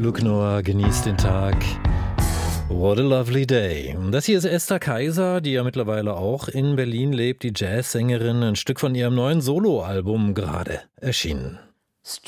Luke Noah genießt den Tag. What a lovely day. Das hier ist Esther Kaiser, die ja mittlerweile auch in Berlin lebt, die Jazzsängerin. Ein Stück von ihrem neuen Soloalbum gerade erschienen.